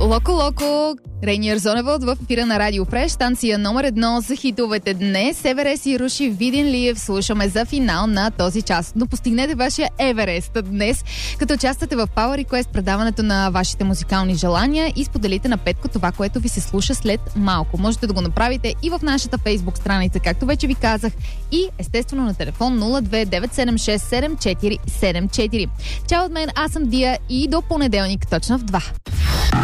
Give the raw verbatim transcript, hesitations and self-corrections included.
Локо Локо, Рейни Арзонева в ефира на Радио Фреш, станция номер едно за хитовете днес. Еверест и Руши Виденлиев слушаме за финал на този час. Но постигнете вашия Еверест днес, като участвате в Power Request, предаването на вашите музикални желания и споделите на Петко това, което ви се слуша след малко. Можете да го направите и в нашата Фейсбук страница, както вече ви казах, и естествено на телефон нула две девет седем шест седем четири седем четири. Чао от мен, аз съм Дия и до понеделник точно в два.